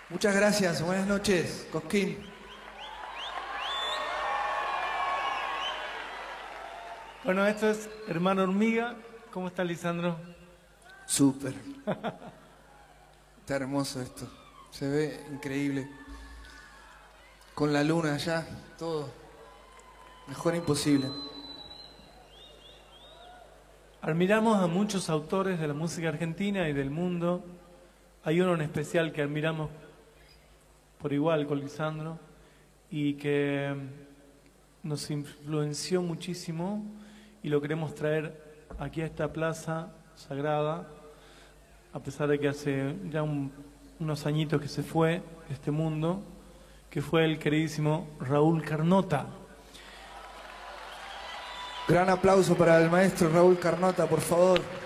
Muchas gracias, buenas noches, Cosquín. Bueno, esto es Hermano Hormiga. ¿Cómo está, Lisandro? Súper. Está hermoso esto. Se ve increíble. Con la luna allá, todo. Mejor imposible. Admiramos a muchos autores de la música argentina y del mundo. Hay uno en especial que admiramos por igual con Lisandro y que nos influenció muchísimo y lo queremos traer aquí a esta plaza sagrada, a pesar de que hace ya unos añitos que se fue de este mundo, que fue el queridísimo Raúl Carnota. Gran aplauso para el maestro Raúl Carnota, por favor.